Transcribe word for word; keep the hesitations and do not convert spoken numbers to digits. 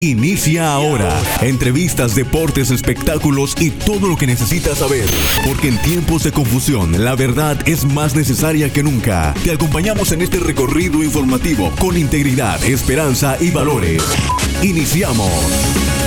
Inicia ahora. Entrevistas, deportes, espectáculos y todo lo que necesitas saber. Porque en tiempos de confusión, la verdad es más necesaria que nunca. Te acompañamos en este recorrido informativo con integridad, esperanza y valores. Iniciamos.